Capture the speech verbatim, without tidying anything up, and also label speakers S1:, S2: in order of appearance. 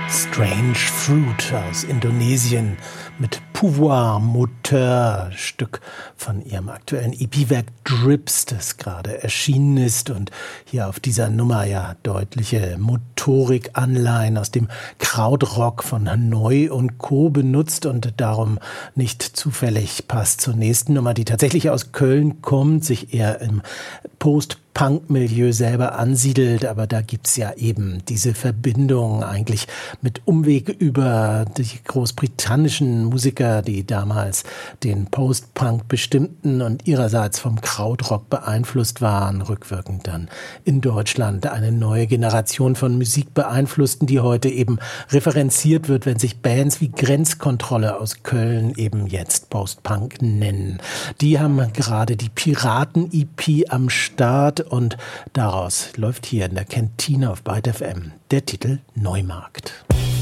S1: Strange Fruit aus Indonesien mit Pouvoir Moteur, Stück von ihrem aktuellen E P-Werk Drips, das gerade erschienen ist und hier auf dieser Nummer ja deutliche Motorik-Anleihen aus dem Krautrock von Hanoi und Co. benutzt und darum nicht zufällig passt zur nächsten Nummer, die tatsächlich aus Köln kommt, sich eher im Post- Punk-Milieu selber ansiedelt, aber da gibt's ja eben diese Verbindung eigentlich mit Umweg über die großbritannischen Musiker, die damals den Post-Punk bestimmten und ihrerseits vom Krautrock beeinflusst waren, rückwirkend dann in Deutschland eine neue Generation von Musik beeinflussten, die heute eben referenziert wird, wenn sich Bands wie Grenzkontrolle aus Köln eben jetzt Post-Punk nennen. Die haben gerade die Piraten-E P am Start und daraus läuft hier in der Kantine auf Byte F M der Titel Neumarkt.